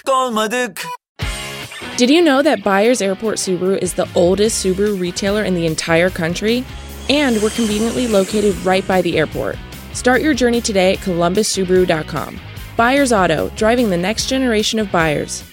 olmadık. Did you know that Byers Airport Subaru is the oldest Subaru retailer in the entire country? And we're conveniently located right by the airport. Start your journey today at columbussubaru.com. Byers Auto, driving the next generation of buyers.